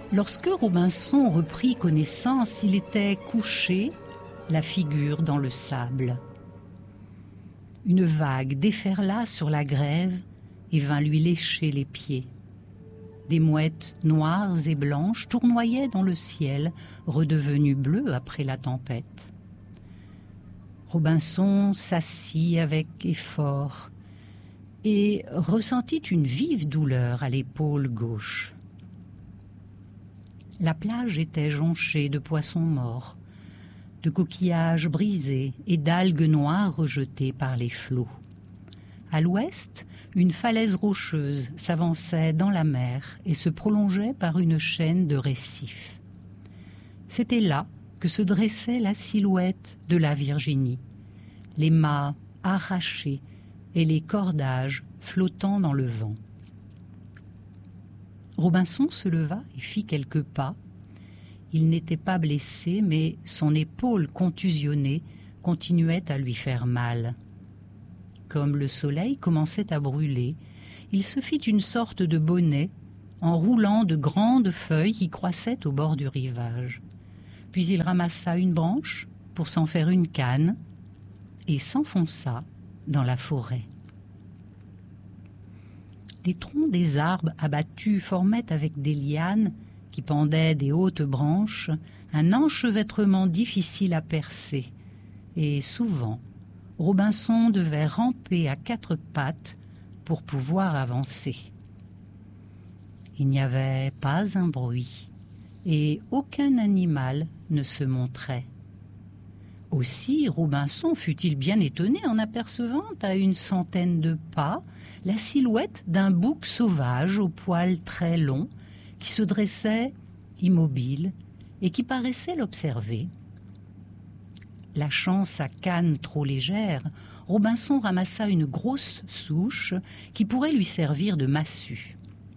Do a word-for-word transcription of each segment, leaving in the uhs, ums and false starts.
Lorsque Robinson reprit connaissance, il était couché, la figure dans le sable. Une vague déferla sur la grève et vint lui lécher les pieds. Des mouettes noires et blanches tournoyaient dans le ciel, redevenu bleu après la tempête. Robinson s'assit avec effort et ressentit une vive douleur à l'épaule gauche. La plage était jonchée de poissons morts, de coquillages brisés et d'algues noires rejetées par les flots. À l'ouest, une falaise rocheuse s'avançait dans la mer et se prolongeait par une chaîne de récifs. C'était là que se dressait la silhouette de la Virginie, les mâts arrachés et les cordages flottant dans le vent. Robinson se leva et fit quelques pas. Il n'était pas blessé, mais son épaule contusionnée continuait à lui faire mal. Comme le soleil commençait à brûler, il se fit une sorte de bonnet en roulant de grandes feuilles qui croissaient au bord du rivage. Puis il ramassa une branche pour s'en faire une canne et s'enfonça dans la forêt. Les troncs des arbres abattus formaient avec des lianes qui pendaient des hautes branches un enchevêtrement difficile à percer, et souvent Robinson devait ramper à quatre pattes pour pouvoir avancer. Il n'y avait pas un bruit, et aucun animal ne se montrait. Aussi Robinson fut-il bien étonné en apercevant à une centaine de pas la silhouette d'un bouc sauvage aux poils très longs qui se dressait immobile et qui paraissait l'observer. Lâchant sa canne trop légère, Robinson ramassa une grosse souche qui pourrait lui servir de massue.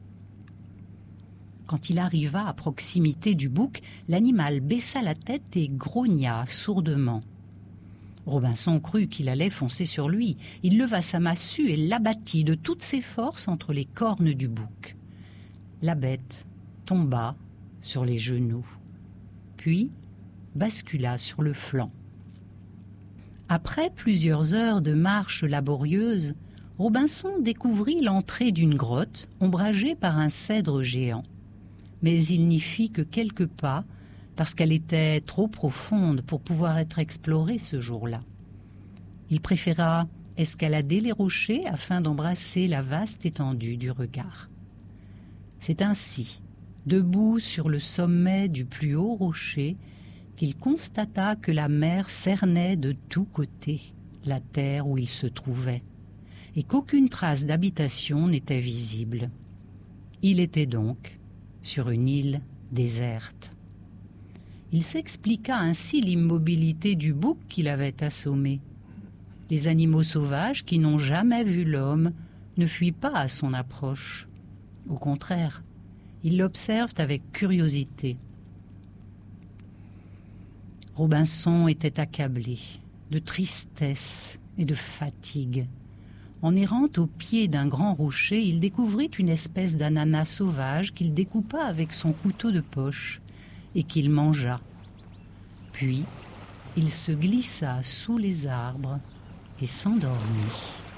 Quand il arriva à proximité du bouc, l'animal baissa la tête et grogna sourdement. Robinson crut qu'il allait foncer sur lui. Il leva sa massue et l'abattit de toutes ses forces entre les cornes du bouc. La bête tomba sur les genoux, puis bascula sur le flanc. Après plusieurs heures de marche laborieuse, Robinson découvrit l'entrée d'une grotte ombragée par un cèdre géant. Mais il n'y fit que quelques pas parce qu'elle était trop profonde pour pouvoir être explorée ce jour-là. Il préféra escalader les rochers afin d'embrasser la vaste étendue du regard. C'est ainsi, debout sur le sommet du plus haut rocher, qu'il constata que la mer cernait de tous côtés la terre où il se trouvait, et qu'aucune trace d'habitation n'était visible. Il était donc sur une île déserte. Il s'expliqua ainsi l'immobilité du bouc qui l'avait assommé. Les animaux sauvages qui n'ont jamais vu l'homme ne fuient pas à son approche. Au contraire, ils l'observent avec curiosité. Robinson était accablé de tristesse et de fatigue. En errant au pied d'un grand rocher, il découvrit une espèce d'ananas sauvage qu'il découpa avec son couteau de poche et qu'il mangea. Puis, il se glissa sous les arbres et s'endormit.